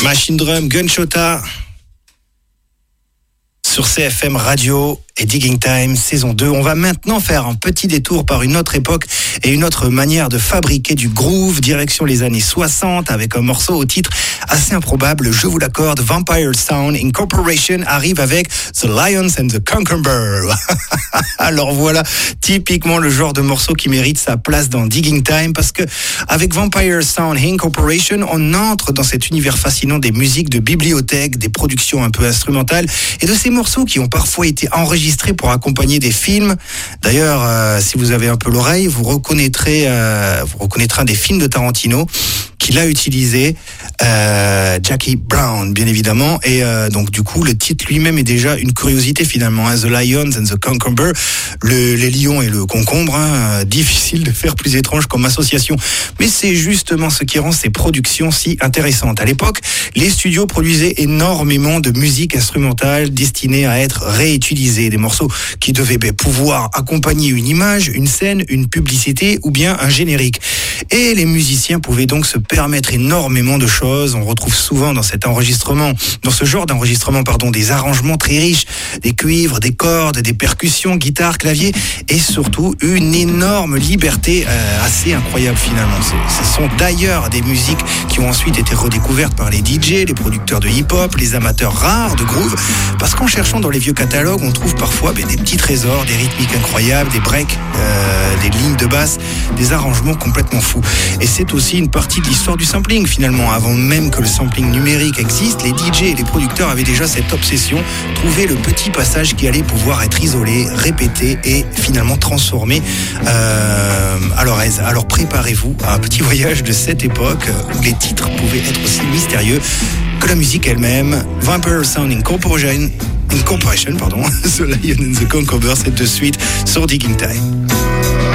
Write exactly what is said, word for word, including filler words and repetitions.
Machine Drum, Gunshota sur C F M Radio et Digging Time, saison deux. On va maintenant faire un petit détour par une autre époque et une autre manière de fabriquer du groove, direction les années soixante, avec un morceau au titre assez improbable, je vous l'accorde. Vampire Sound Incorporation arrive avec The Lions and the Cucumber. Alors voilà, typiquement le genre de morceau qui mérite sa place dans Digging Time, parce que avec Vampire Sound Incorporation, on entre dans cet univers fascinant des musiques de bibliothèque, des productions un peu instrumentales et de ces morceaux qui ont parfois été enregistrés pour accompagner des films. D'ailleurs, euh, si vous avez un peu l'oreille, vous reconnaîtrez, euh, vous reconnaîtrez un des films de Tarantino qu'il a utilisé, euh, Jackie Brown, bien évidemment. Et euh, donc, du coup, le titre lui-même est déjà une curiosité, finalement. Hein, The Lions and the Cucumber, le, les lions et le concombre. Hein, difficile de faire plus étrange comme association. Mais c'est justement ce qui rend ces productions si intéressantes. À l'époque, les studios produisaient énormément de musique instrumentale destinée à être réutilisée. Des morceaux qui devaient ben, pouvoir accompagner une image, une scène, une publicité ou bien un générique. Et les musiciens pouvaient donc se permettre énormément de choses. On retrouve souvent dans cet enregistrement, dans ce genre d'enregistrement, pardon, des arrangements très riches, des cuivres, des cordes, des percussions, guitare, clavier, et surtout une énorme liberté euh, assez incroyable finalement. C'est, ce sont d'ailleurs des musiques qui ont ensuite été redécouvertes par les D J, les producteurs de hip-hop, les amateurs rares de groove, parce qu'en cherchant dans les vieux catalogues, on trouve parfois ben, des petits trésors, des rythmiques incroyables, des breaks, euh, des lignes de basse, des arrangements complètement fous. Et c'est aussi une partie de l'histoire du sampling finalement. Avant même que le sampling numérique existe, les D J et les producteurs avaient déjà cette obsession, trouver le petit passage qui allait pouvoir être isolé, répété et finalement transformé. Euh, alors, alors préparez-vous à un petit voyage de cette époque où les titres pouvaient être aussi mystérieux que la musique elle-même. Vampire Sound Incorporation, Incorporation pardon, The Lion and the Cucumber, c'est de suite sur Digging Time.